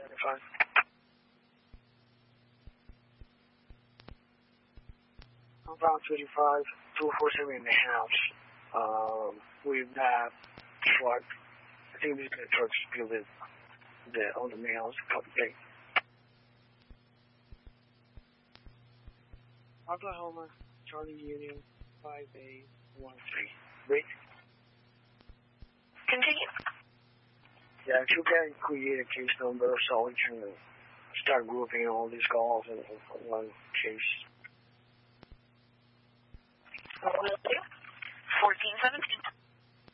75. About 35, 247 in the house. With that truck, I think this truck's still on the mails, copy plate. Oklahoma, Charlie Union, 5813. Wait. Continue. Yeah, if you can create a case number so we can start grouping all these calls in one case. Will do. 1417.